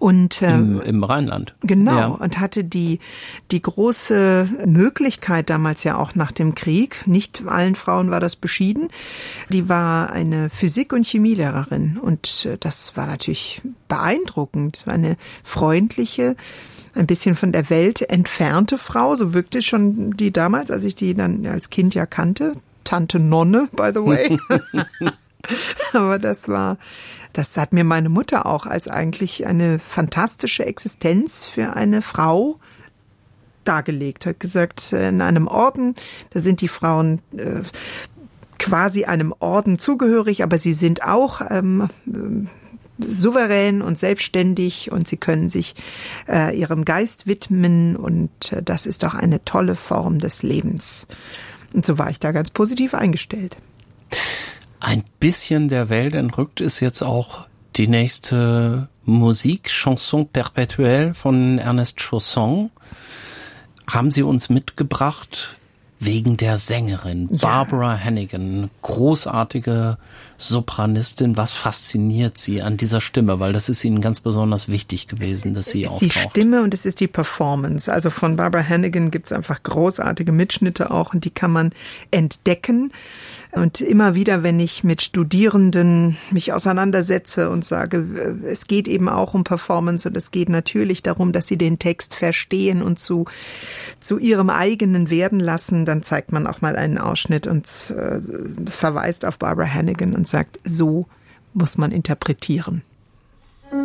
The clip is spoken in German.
Und im Rheinland. Genau, ja. Und hatte die große Möglichkeit damals ja auch nach dem Krieg, nicht allen Frauen war das beschieden, die war eine Physik- und Chemielehrerin und das war natürlich beeindruckend, eine freundliche, ein bisschen von der Welt entfernte Frau, so wirkte schon die damals, als ich die dann als Kind ja kannte, Tante Nonne, by the way. Aber das hat mir meine Mutter auch als eigentlich eine fantastische Existenz für eine Frau dargelegt. Hat gesagt, in einem Orden, da sind die Frauen quasi einem Orden zugehörig, aber sie sind auch souverän und selbstständig und sie können sich ihrem Geist widmen und das ist doch eine tolle Form des Lebens. Und so war ich da ganz positiv eingestellt. Ein bisschen der Welt entrückt ist jetzt auch die nächste Musik, Chanson perpétuelle von Ernest Chausson. Haben Sie uns mitgebracht wegen der Sängerin Barbara Hannigan, großartige Sopranistin. Was fasziniert Sie an dieser Stimme? Weil das ist Ihnen ganz besonders wichtig gewesen, dass sie auftaucht. Es ist die Stimme und es ist die Performance. Also von Barbara Hannigan gibt es einfach großartige Mitschnitte auch und die kann man entdecken. Und immer wieder, wenn ich mit Studierenden mich auseinandersetze und sage, es geht eben auch um Performance und es geht natürlich darum, dass sie den Text verstehen und zu ihrem eigenen werden lassen, dann zeigt man auch mal einen Ausschnitt und verweist auf Barbara Hannigan und sagt, so muss man interpretieren.